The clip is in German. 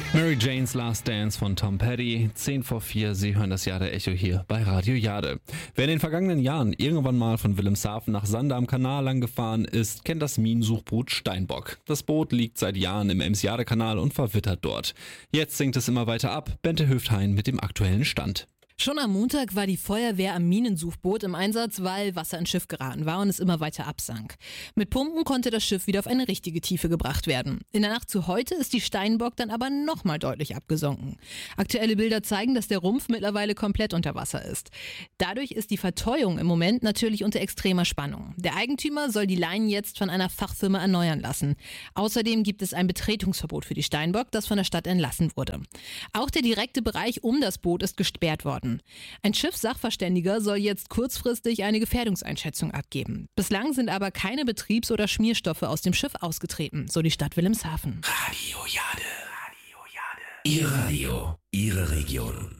Mary Janes Last Dance von Tom Petty, 10 vor 4, Sie hören das Jade Echo hier bei Radio Jade. Wer in den vergangenen Jahren irgendwann mal von Wilhelmshaven nach Sander am Kanal lang gefahren ist, kennt das Minensuchboot Steinbock. Das Boot liegt seit Jahren im Ems-Jade-Kanal und verwittert dort. Jetzt sinkt es immer weiter ab. Bente Höfthain mit dem aktuellen Stand. Schon am Montag war die Feuerwehr am Minensuchboot im Einsatz, weil Wasser ins Schiff geraten war und es immer weiter absank. Mit Pumpen konnte das Schiff wieder auf eine richtige Tiefe gebracht werden. In der Nacht zu heute ist die Steinbock dann aber nochmal deutlich abgesunken. Aktuelle Bilder zeigen, dass der Rumpf mittlerweile komplett unter Wasser ist. Dadurch ist die Verteuung im Moment natürlich unter extremer Spannung. Der Eigentümer soll die Leinen jetzt von einer Fachfirma erneuern lassen. Außerdem gibt es ein Betretungsverbot für die Steinbock, das von der Stadt entlassen wurde. Auch der direkte Bereich um das Boot ist gesperrt worden. Ein Schiffssachverständiger soll jetzt kurzfristig eine Gefährdungseinschätzung abgeben. Bislang sind aber keine Betriebs- oder Schmierstoffe aus dem Schiff ausgetreten, so die Stadt Wilhelmshaven. Radio Jade. Ihr Radio, Ihre Region.